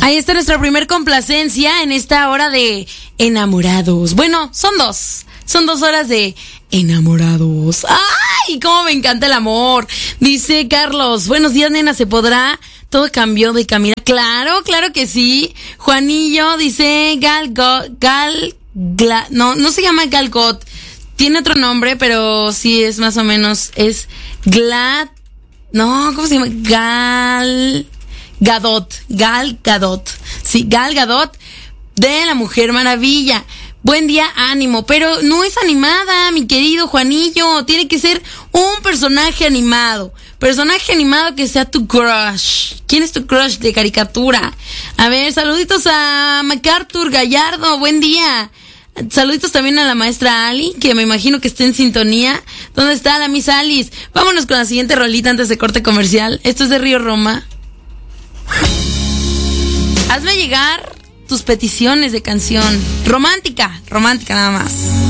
Ahí está nuestra primer complacencia en esta hora de enamorados. Bueno, son 2 horas de enamorados. ¡Ay! ¡Cómo me encanta el amor! Dice Carlos, buenos días, nena, ¿se podrá? Todo cambió de camino. Claro que sí. Juanillo dice no se llama Gal Gadot. Tiene otro nombre, pero sí es más o menos, ¿cómo se llama? Gal Gadot. Sí, Gal Gadot de La Mujer Maravilla. Buen día, ánimo, pero no es animada, mi querido Juanillo. Tiene que ser un personaje animado. Personaje animado que sea tu crush. ¿Quién es tu crush de caricatura? A ver, saluditos a MacArthur Gallardo, buen día. Saluditos también a la maestra Ali, que me imagino que está en sintonía. ¿Dónde está la Miss Alice? Vámonos con la siguiente rolita antes de corte comercial. Esto es de Río Roma. Hazme llegar tus peticiones de canción romántica nada más.